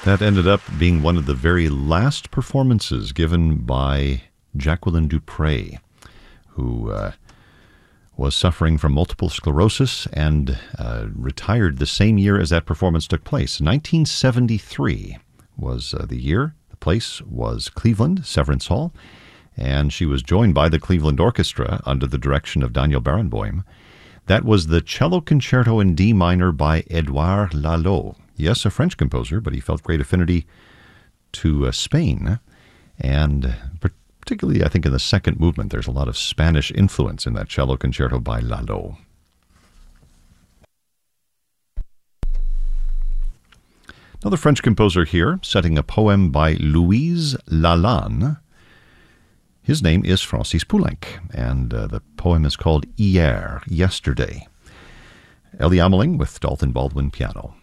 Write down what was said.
That ended up being one of the very last performances given by Jacqueline du Pré, who was suffering from multiple sclerosis and retired the same year as that performance took place. 1973 was the year. The place was Cleveland, Severance Hall, and she was joined by the Cleveland Orchestra under the direction of Daniel Barenboim. That was the Cello Concerto in D minor by Édouard Lalo. Yes, a French composer, but he felt great affinity to Spain, and particularly, I think, in the second movement, there's a lot of Spanish influence in that cello concerto by Lalo. Another French composer here, setting a poem by Louise Lalande. His name is Francis Poulenc, and the poem is called Hier, Yesterday. Elie Ameling with Dalton Baldwin piano.